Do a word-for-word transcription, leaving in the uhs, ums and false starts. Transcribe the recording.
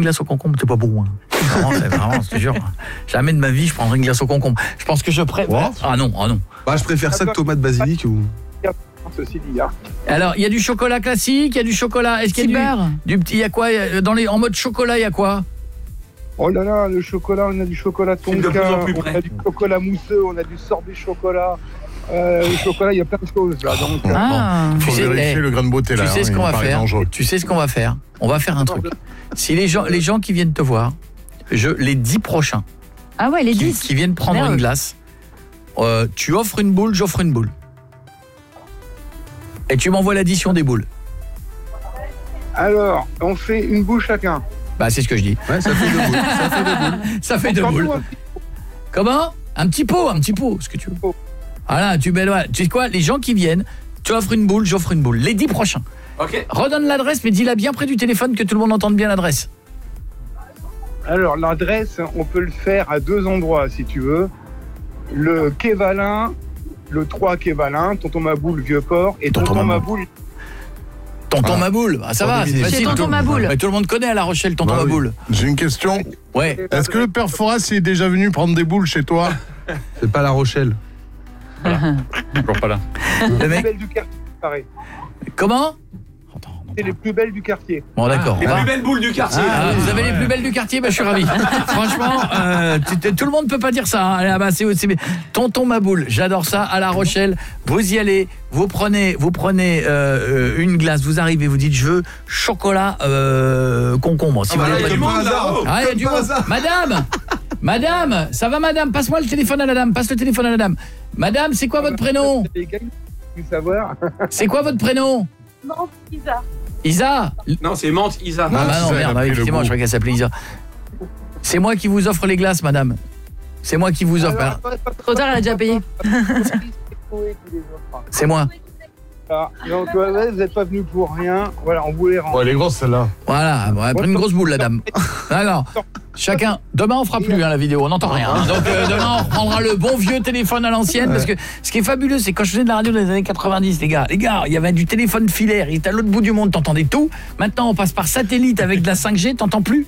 une glace au concombre, c'est pas bon. Hein. Vraiment, c'est vraiment, je te jure. Jamais de ma vie, je prendrais une glace au concombre. Je pense que je préfère... Ah non, ah non. Bah, je préfère ça que tomate basilic ou... Ceci dit, hein. Alors, il y a du chocolat classique, il y a du chocolat... Est-ce qu'il y a du, du petit... Il y a quoi dans les, en mode chocolat, il y a quoi? Oh là là, le chocolat, on a du chocolat tonka, on a du chocolat mousseux, on a du sorbet chocolat. Euh, le chocolat, il y a plein de choses là. Donc, Ah, bon, tu faut sais, vérifier eh, le grain de beauté là. Tu sais hein, ce qu'on va faire. Dangereux. Tu sais ce qu'on va faire. On va faire un truc. Si les gens, les gens qui viennent te voir, je les dix prochains. Ah ouais, les qui, dix. qui viennent prendre Merde. une glace. Euh, tu offres une boule, j'offre une boule. Et tu m'envoies l'addition des boules. alors, on fait une boule chacun. Bah c'est ce que je dis. Ouais, ça fait deux boules. Ça fait deux boules. Ça fait deux boules. Comment? Un petit pot, un petit pot, ce que tu veux. Voilà, tu mets ouais, tu sais quoi, les gens qui viennent, tu offres une boule, j'offre une boule. Les dix prochains. OK. Redonne l'adresse, mais dis-la bien près du téléphone que tout le monde entende bien l'adresse. Alors, l'adresse, on peut le faire à deux endroits si tu veux. Le quai Valin, le trois quai Valin, Tonton Maboule, Vieux-Port, et Tonton Tonton Maboule. Maboule. Tonton Ah. Maboule, ah, ça Pour va, c'est deviner. facile. Chez Tonton tout, Maboule. mais tout le monde connaît à La Rochelle Tonton Bah oui. Maboule. J'ai une question. Ouais. Est-ce que le père Foras est déjà venu prendre des boules chez toi? C'est pas La Rochelle. Toujours pas là. Le Les plus mec, belles du quartier, pareil. comment? C'est les plus belles du quartier. Bon d'accord. Les on va- plus belles boules du quartier. Ah, vous avez les plus belles du quartier, bah, je suis ravi. Franchement, euh, tu- tout le monde peut pas dire ça. Hein. Ah, bah, c'est aussi Tonton Maboule, j'adore ça. À La Rochelle, vous y allez, vous prenez, vous prenez euh, une glace, vous arrivez, vous dites je veux chocolat euh, concombre. Si Ah, vous bah, voulez il y a pas du de- monde, là. Oh. Ah, il y a du monde. Madame, Madame, ça va Madame? Passe-moi le téléphone à la dame. Passe le téléphone à la dame. Madame, c'est quoi votre prénom? Les gars, il faut savoir. C'est quoi votre prénom? Non, Isa. Isa. Non, c'est menthe Isa. Ah bah non, Isa, elle a merde, pris oui, le effectivement, goût. je croyais qu'elle s'appelait Isa. C'est moi qui vous offre les glaces, madame. C'est moi qui vous offre. Alors, Alors, Trop tard, elle a déjà payé. c'est moi. Ah, donc, ouais, vous n'êtes pas venu pour rien. Voilà, on voulait rendre. Ouais, elle est grosse celle-là. Voilà, bon, elle a pris une grosse boule, la dame. D'accord. Chacun. Demain, on fera plus hein, la vidéo, on n'entend rien. hein. Donc euh, demain, on reprendra le bon vieux téléphone à l'ancienne. Parce que ce qui est fabuleux, c'est quand je faisais de la radio dans les années quatre-vingt-dix, les gars, les gars, il y avait du téléphone filaire, il était à l'autre bout du monde, t'entendais tout. Maintenant, on passe par satellite avec de la cinq G, t'entends plus.